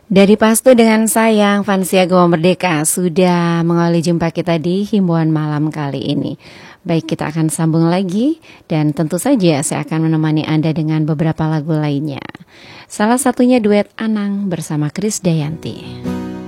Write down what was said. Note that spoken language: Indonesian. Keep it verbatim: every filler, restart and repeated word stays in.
Dari Pastu dengan Sayang, Vansia Gawa Merdeka sudah mengawali jumpa kita di Himbauan Malam kali ini. Baik, kita akan sambung lagi dan tentu saja saya akan menemani Anda dengan beberapa lagu lainnya. Salah satunya duet Anang bersama Krisdayanti.